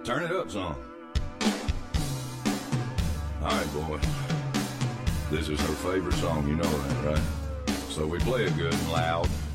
Turn it up some. All right, boy. This is her favorite song, you know that, right? So we play it good and loud.